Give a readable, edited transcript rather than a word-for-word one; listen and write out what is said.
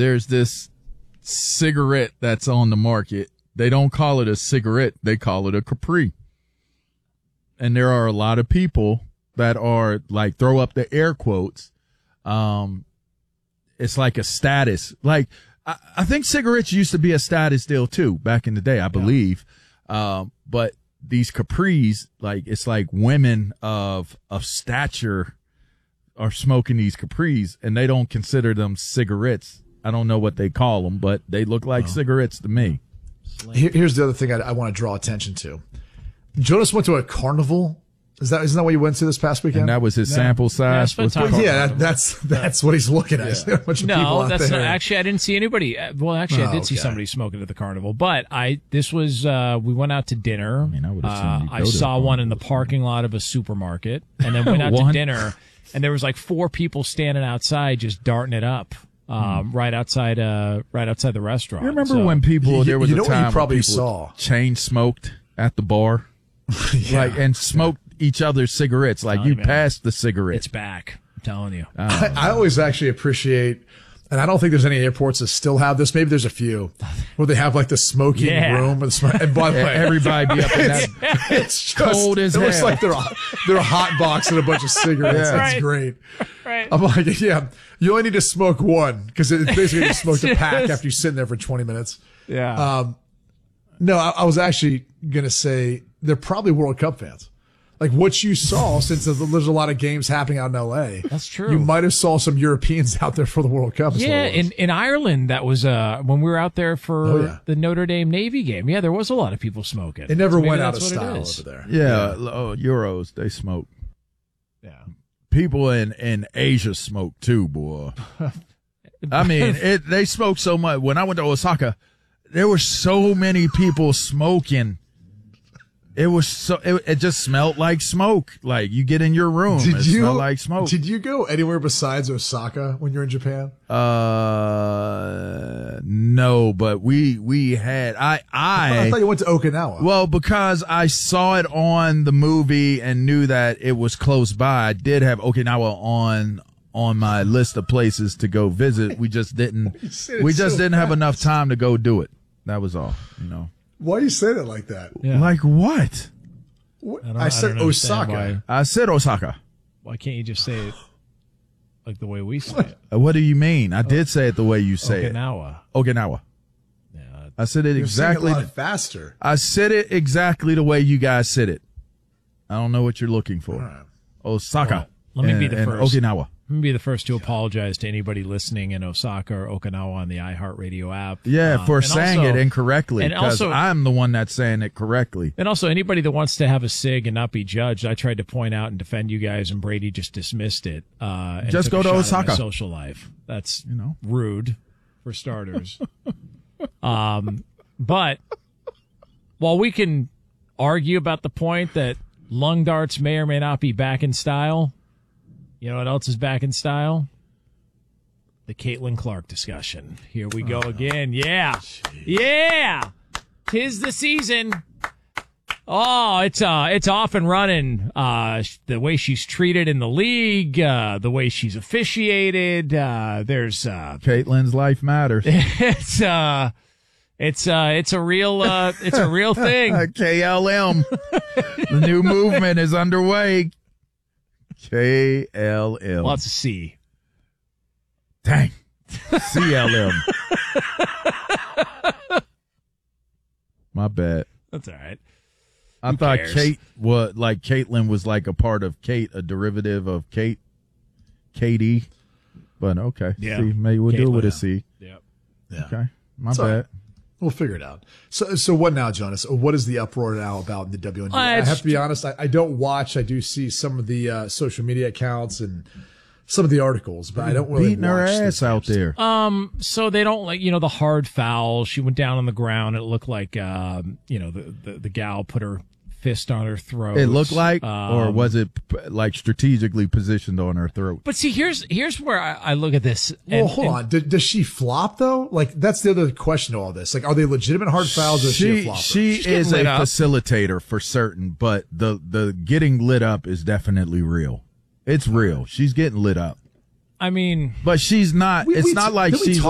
there's this cigarette that's on the market. They don't call it a cigarette. They call it a Capri. And there are a lot of people that are like, throw up the air quotes. It's like a status. Like, I think cigarettes used to be a status deal too back in the day, I believe. But these Capris, like, it's like women of stature are smoking these Capris, and they don't consider them cigarettes. I don't know what they call them, but they look like cigarettes to me. Here's the other thing I want to draw attention to. Jonas went to a carnival. Isn't that what you went to this past weekend? And that was his sample size. That's what he's looking at. Yeah. A bunch of people out that's there. not. Actually, I didn't see anybody. Well, actually, I did see somebody smoking at the carnival. But this was, we went out to dinner. I saw one in the parking lot of a supermarket, and then went out to dinner, and there was like 4 people standing outside just darting it up. Right outside the restaurant. You remember when people, there was a time you probably when people saw chain smoked at the bar? And smoked each other's cigarettes. Like, you passed the cigarette. It's back. I'm telling you. I always actually appreciate, and I don't think there's any airports that still have this. Maybe there's a few where they have like the smoking room. And by the way, everybody be up in that. It's just, cold as hell. It looks like they're a hot box and a bunch of cigarettes. That's great. Right. I'm like, you only need to smoke one because it's basically you smoke a pack after you're sitting there for 20 minutes. Yeah. No, I was actually going to say they're probably World Cup fans. Like what you saw, since there's a lot of games happening out in L.A. That's true. You might have saw some Europeans out there for the World Cup. Yeah, in Ireland, that was when we were out there for the Notre Dame Navy game. Yeah, there was a lot of people smoking. It never went out of style over there. Yeah. Euros, they smoke. Yeah. People in Asia smoke too, boy. I mean, they smoke so much. When I went to Osaka, there were so many people smoking. It was it just smelled like smoke. Like, you get in your room, it smelled like smoke. Did you go anywhere besides Osaka when you were in Japan? No, but we had, I thought you went to Okinawa. Well, because I saw it on the movie and knew that it was close by. I did have Okinawa on my list of places to go visit. We just didn't have enough time to go do it. That was all, Why are you saying it like that? Yeah. Like what? I said Osaka. I said Osaka. Why can't you just say it like the way we say it? What do you mean? I did say it the way you say Okinawa. it. Okinawa. Yeah. I said it exactly. You're saying it a lot faster. I said it exactly the way you guys said it. I don't know what you're looking for. Right. Osaka. Let me be the first. Okinawa. Let me be the first to apologize to anybody listening in Osaka or Okinawa on the iHeartRadio app. Yeah, for saying it incorrectly, because I'm the one that's saying it correctly. And also, anybody that wants to have a cig and not be judged, I tried to point out and defend you guys, and Brady just dismissed it. And just go to Osaka. Social life. That's rude, for starters. But while we can argue about the point that lung darts may or may not be back in style, you know what else is back in style? The Caitlin Clark discussion. Here we go again. Yeah. Geez. Yeah. 'Tis the season. Oh, it's off and running. The way she's treated in the league, the way she's officiated, there's Caitlin's life matters. It's a real thing. KLM. The new movement is underway. KLM. Lots of C. Dang. CLM. My bad. That's all right. I thought Caitlin was like a part of Kate, a derivative of Kate, Katie. But okay. Yeah. See, maybe we'll do it with a C. Yep. Yeah. Okay. My bad. We'll figure it out. So what now, Jonas? What is the uproar now about the WNBA? I have to be honest. I don't watch. I do see some of the social media accounts and some of the articles, but I don't really beating her ass out there. So they don't the hard foul. She went down on the ground. It looked like the gal put her fist on her throat. It looked like, or was it like strategically positioned on her throat? But see, here's where I look at this. Well, hold on. Does she flop though? Like, that's the other question to all this. Like, are they legitimate hard fouls or is she a flopper? She is a facilitator for certain, but the getting lit up is definitely real. It's real. She's getting lit up. I mean, but she's not. It's not like she's